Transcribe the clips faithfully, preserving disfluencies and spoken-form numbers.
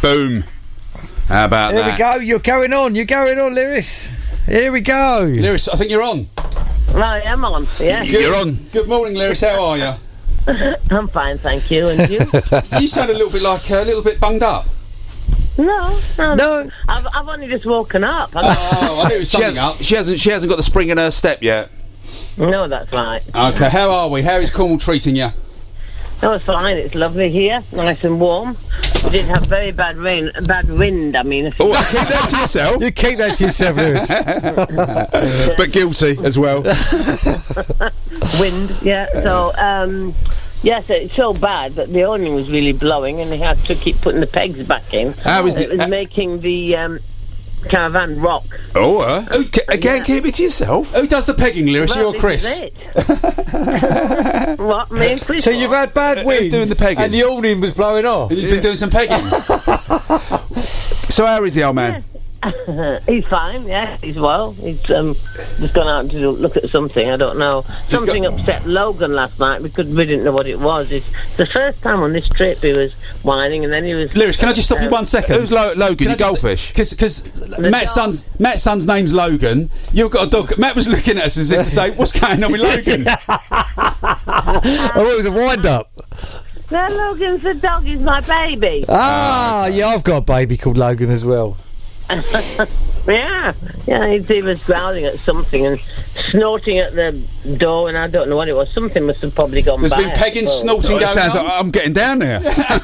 Boom. How about Here that? we go. You're going on. You're going on, Lewis. Here we go. Lewis, I think you're on. I am on, yeah. You're on. Good morning, Lewis. How are you? I'm fine, thank you. And you? You sound a little bit like uh, a little bit bunged up. No, no. No. I've, I've only just woken up. Oh, I knew it was She, something has, up. she hasn't. She hasn't got the spring in her step yet. No, that's right. Okay, how are we? How is Cornwall treating you? No, it's fine. It's lovely here, nice and warm. We did have very bad rain, bad wind. I mean, Oh, keep that to yourself. You keep that to yourself, Lewis. But guilty as well. wind. Yeah. So, um, yes, it's so bad that the awning was really blowing, and they had to keep putting the pegs back in. How is it the- was uh, making the um, caravan rock. Oh, uh, okay, again, Yeah. keep it to yourself. Who does the pegging, Lewis? Well, you or this Chris? is it. What? Me and Chris? So you've had bad who's wind, doing the pegging? and the awning was blowing off. He's been doing some pegging. So how is the old man? He's fine, yeah, he's well. He's um, just gone out to look at something, I don't know. Something got- upset Logan last night, we, could, we didn't know what it was. It's the first time on this trip he was whining, and then he was... Lewis, can I just stop you um, one second? Who's Lo- Logan? Your goldfish? Because Matt's dog. son's Matt's son's name's Logan. You've got a dog. Matt was looking at us as if to say, "What's going on with Logan?" Oh, it was a wind-up. No, Logan's the dog, he's my baby. Ah, yeah, I've got a baby called Logan as well. Yeah, yeah, he, he was growling at something and snorting at the door, and I don't know what it was. Something must have probably gone There's by. been pegging, I suppose. snorting Oh, it going sounds on. like I'm getting down there.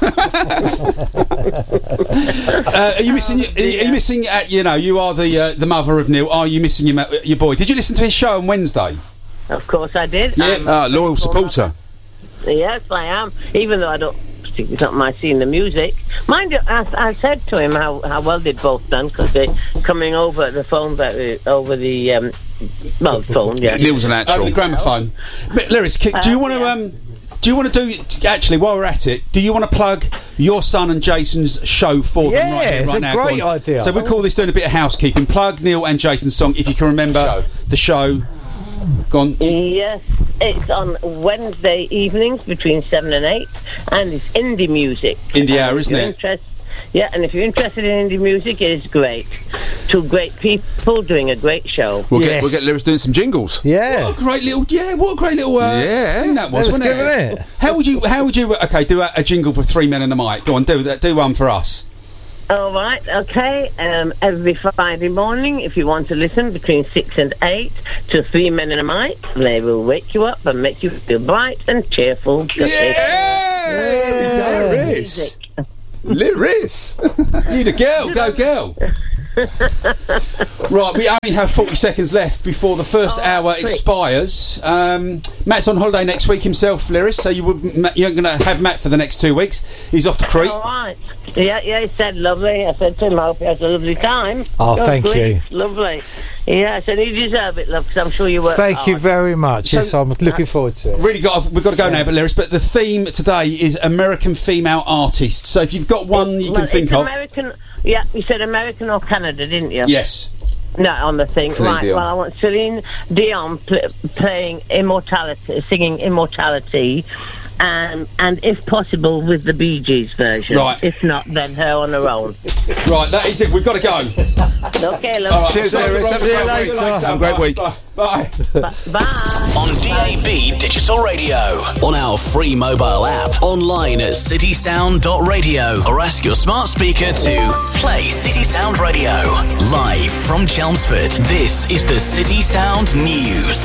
Uh, are you missing? Are you, are you missing? Uh, you know, you are the uh, the mother of Neil. Are you missing your ma- your boy? Did you listen to his show on Wednesday? Of course I did. Yeah. Um, Ah, loyal supporter. Yes, I am. Even though I don't particularly not my seeing the music. Mind you, I, I said to him how, how well they'd both done because they're coming over the phone, very- over the um, well, phone. Yeah, Neil's an Oh, natural. the gramophone. But Lewis, ki- do you want to? yeah. Um, do you want to do? Actually, while we're at it, do you want to plug your son and Jason's show for them Yeah, right here, it's right a now? great Go on. idea. So we call this doing a bit of housekeeping. Plug Neil and Jason's song if you can remember Show. the show. Go on. Yes, it's on Wednesday evenings between seven and eight, and it's indie music. Indie hour, And if isn't you're it? interest- yeah, and if you're interested in indie music, it is great. Two great people doing a great show. We'll Yes. get we'll get Lewis doing some jingles. Yeah. What a great little, yeah. What a great little, uh, Yeah. thing that was. That was wasn't good, it? wasn't it? How would you? How would you? Okay, do a, a jingle for Three Men and a Mic. Go on, do that. Do one for us. All right, okay. Um, every Friday morning, if you want to listen, between six and eight to Three Men and a Mic, they will wake you up and make you feel bright and cheerful. Yeah, Lewis. Lewis. You the girl, go girl. Right, we only have forty seconds left before the first Oh, hour quick. expires. Um, Matt's on holiday next week himself, Lewis, so you, would, Matt, you ain't going to have Matt for the next two weeks. He's off to Crete. All right. Yeah, yeah, he said lovely. I said to him, I hope he has a lovely time. Oh, You're thank great. you. Lovely. Yeah, I said you deserve it, love, because I'm sure you work Thank hard. you very much. Yes, I'm looking forward to it. Really got we've got to go now, but Lewis. But the theme today is American female artists. So if you've got one you Well, can think it's of, American, yeah, you said American or Canada, didn't you? yes. No, on the thing. Celine right, Dion. well, I want Celine Dion pl- playing Immortality, singing Immortality, um, and if possible, with the Bee Gees version. Right. If not, then her on her own. Right, that is it. We've got to go. Okay, love. All right, Cheers, I'll Lewis. see you Have a later. great week. Have a great week. Bye. Bye. Bye. On D A B Digital Radio, on our free mobile app, online at city sound dot radio, or ask your smart speaker to play City Sound Radio. Live from Chelmsford, this is the City Sound News.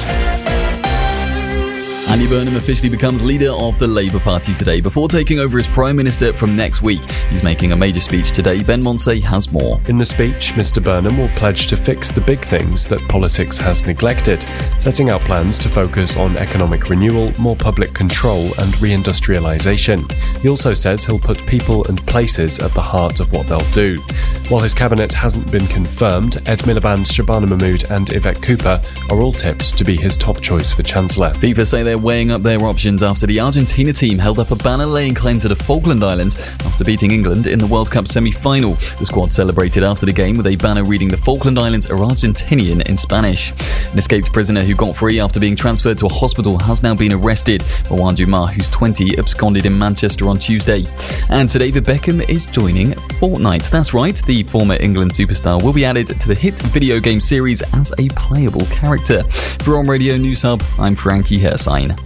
Andy Burnham officially becomes leader of the Labour Party today before taking over as Prime Minister from next week. He's making a major speech today. Ben Monsey has more. In the speech, Mr Burnham will pledge to fix the big things that politics has neglected, setting out plans to focus on economic renewal, more public control and reindustrialisation. He also says he'll put people and places at the heart of what they'll do. While his cabinet hasn't been confirmed, Ed Miliband, Shabana Mahmood and Yvette Cooper are all tipped to be his top choice for Chancellor. FIFA say they they're weighing up their options after the Argentina team held up a banner laying claim to the Falkland Islands after beating England in the World Cup semi-final. The squad celebrated after the game with a banner reading "The Falkland Islands are Argentinian" in Spanish. An escaped prisoner who got free after being transferred to a hospital has now been arrested. Marwan Juma, who's twenty, absconded in Manchester on Tuesday. And David Beckham is joining Fortnite. That's right, the former England superstar will be added to the hit video game series as a playable character. For On Radio News Hub, I'm Frankie Hersign.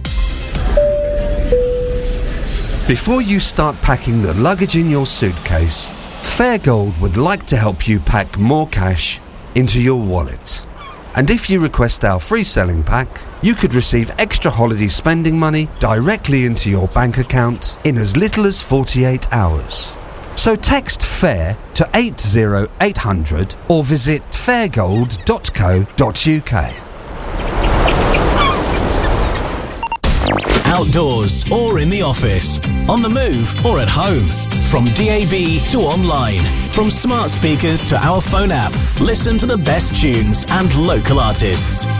Before you start packing the luggage in your suitcase, Fairgold would like to help you pack more cash into your wallet. And if you request our free selling pack, you could receive extra holiday spending money directly into your bank account in as little as forty-eight hours. So text FAIR to eight zero eight hundred or visit fairgold dot co dot uk. Outdoors or in the office, on the move or at home. From D A B to online, from smart speakers to our phone app, listen to the best tunes and local artists.